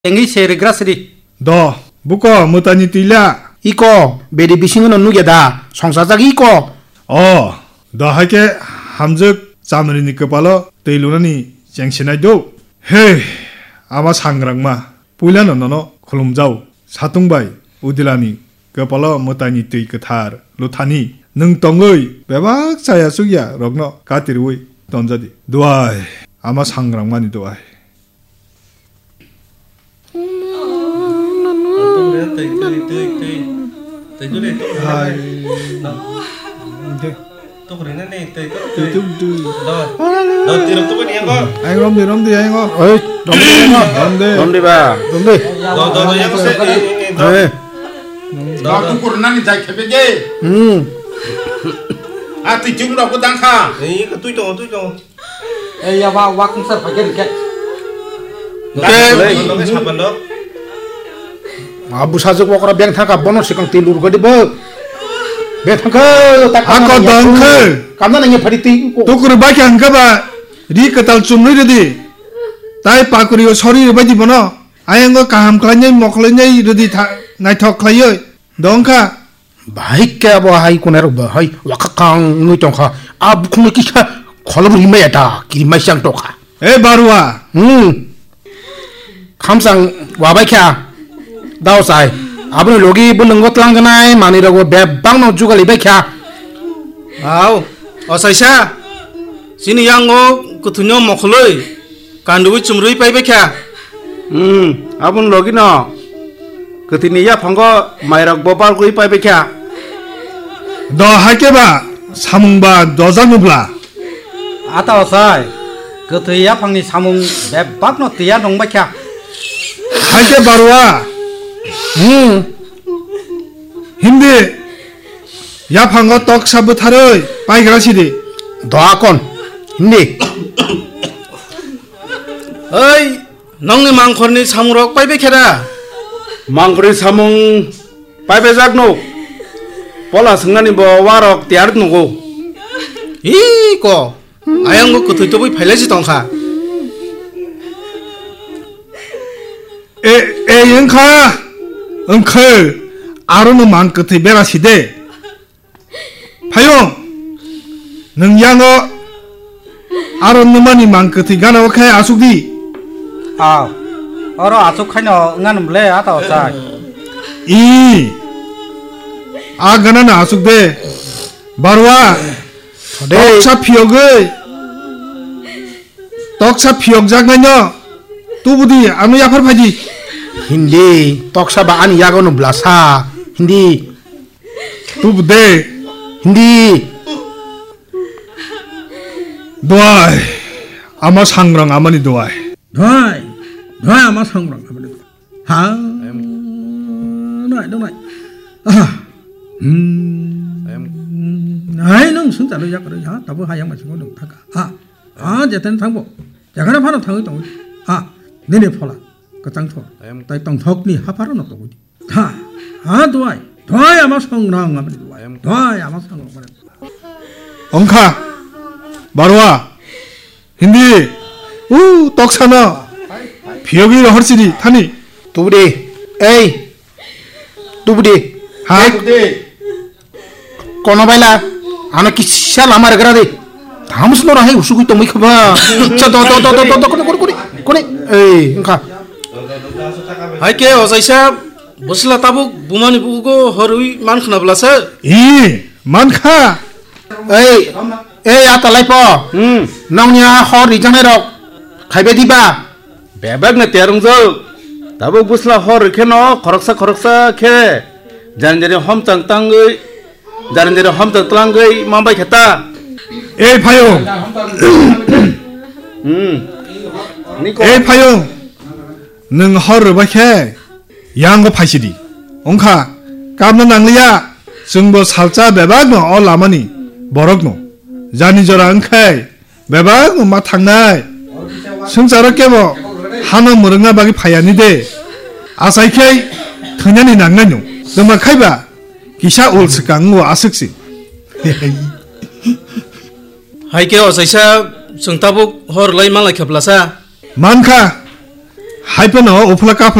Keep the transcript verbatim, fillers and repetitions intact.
Engi seri grasri. 너 무거 못하니 뛰ля. 이거 베리 비싱은 누게다. 성사자기 이거. 어, 너 하게 함적 자머니니까 발로 때이루나니 쟁신하죠. 헤이, 아마 상그랑마. 불려는 너너 콜롬자우 사통바이 우딜라니 그 발로 못하니 뛰 그탈 루타니 능덩의 배박 자야 숙이야 럭너 가티르위 던자디. 두아이, 아마 상그랑마니 두아이. Tươi tươi tươi tươi tươi chỗ này tôi Ai, tôi có đến này tươi tươi tươi tươi. rồi rồi tiền tôi có đi em con anh rom đi rom đi anh rom. 어이, rom đi. 롬디 봐. 롬디. rồi rồi rồi em có sẽ 네. Đó tôi còn năng giải khép cái 음. à thì chúng đâu có đáng kha đấy cái túi tròn túi tròn Eh ya wa wa kung sa pagen ke. nó nó cái sạp đó 아 부사적 와거라 뱅타가 보노 시강 딜루르 거디 뭐 뱅타가 딱 아까 덩크. 감나는 이 파리티 고 또그를 밖에 안 가봐. 리크탈 좀 느리디. 다이 빠꾸리고 소리를 받이 보노. 아양거 감 클라냐 먹클라냐 이러디 다 나이터 클라여. 덩카. 마이께 뭐 하이코네로 뭐 하이 와카강 누이ton가 아 무콩을 끼차 콜라브 이메야다 기리마시장 또가 에 바루아. 음 감상 와바이캬 다오사이 아버는 로기 붙는 것 랑그나이 마니라고 배방노 주갈리 베캬 Au, osaisa. Sini yang ngo kutunyo mokloi. Kanduwi chumrui pai bekya. 음 아버는 로기너 그티니야 방거 마이락 보발 구이 빠이베캬 너 할게 봐. 사뭉바 너 잡는블라. Ata osai. Kutuya pangni samung bebak no tiya dong bekya. 할게 바루아. 음 힘디. 야판 거 떡사부 타르. 빠이그라시디. 도아콘 힘니 Oi, nongni mangkhorni samurok pai bekyara. 망그리 사몽 빠이베작노 볼라 승나니 뭐 와럭 띠아르노고 Iko. Ayang ngo kutuy toboy phailasi tongkha. 에, 에, 응카. 응클. 아로는 만 끝에 메라시대. 파용. 능 양어. 아로는 만이 만 끝에 가나 오케 아숙디. Au. Oro asuk khaino ngan mle ata osai. 이. 아, 가나는 아숙대. 바로와. 떡사 피역을. 떡사 피역 장면요. 뚜부디 아무 야팔 파지. 힌디 떡사바 아니 야고는 블라사 힌디 뚜부대. 힌디 노아이. 아마 상랑 아마니 노아이. Thôi, thôi mà xong rồi mà được. Hả? Này, đâu này. À. Ừm. Này, nó sống tại đây chắc rồi hả? Tao vừa hai yang mà sống được thắc. À. À, giờ tên thằng bộ. Giờ cái nó phát nó thằng ấy tao. À, nên để phò là. Cái tăng thọ. Tại tổng thọc ni hấp phát nó tao. Ha. À, thôi. Thôi mà xong rồi mà được. Thôi mà xong rồi mà được. 엉카. 바로와. 힌디. 우, 떡사나. 비역이 헐시리 타니. 두부디 에이 두부디 하. 코노바일라 아나 키샤 라마르 그라디 다무스노라 해 우수고 있다 뭐 이거 봐 저도도도도도 꼬리 꼬리 꼬리 꼬리 에이 그러니까 Haike osaisa. Busla tabuk bumani bugo horui man khna blasa. 이, 만카. 에이 에이 아따 라이퍼 음 너냐 허리 장해로 가베디바 배박나 때롱저 다보 부슬라 허를 캐노 거럭사 거럭사 캐 자른자리 험땅 땅의 자른자리 험땅 땅의 맘바이 겠다 에이, 파용. 음 니코 에이, 파용. 능 허를 박해. 양거 파시리. 엉카. 깜는 낭리야. 승보 살자 배박노 얼라마니. 버럭노. 자니저라 엉카이. 배박노 마탕나이. 승자롭게 뭐. 하나 모르나 바기 파야니데. 아사이케이. 터냐니 낭나뇨. 너마 카이바. 기샤 올스강고 아석시. Haike osaisa sung tabuk hor lai man la khaplasa. 만카. Hai peno ofla ka